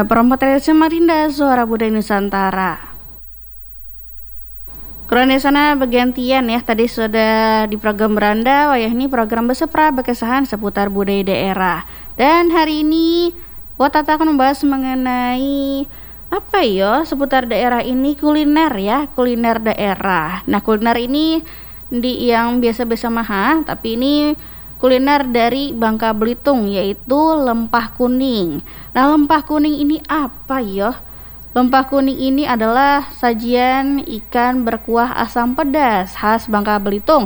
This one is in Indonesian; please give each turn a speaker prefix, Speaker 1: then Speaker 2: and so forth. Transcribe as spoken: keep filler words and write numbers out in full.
Speaker 1: Perempat Samarinda, Suara Budaya Nusantara. Kurang sana bergantian ya, tadi sudah di program beranda, wayah ini program besepra berkesahan seputar budaya daerah. Dan hari ini Watata akan membahas mengenai apa ya seputar daerah ini, kuliner ya, kuliner daerah. Nah kuliner ini di yang biasa-biasa mahal, tapi ini kuliner dari Bangka Belitung, yaitu lempah kuning. Nah lempah kuning ini apa ya? Lempah kuning ini adalah sajian ikan berkuah asam pedas khas Bangka Belitung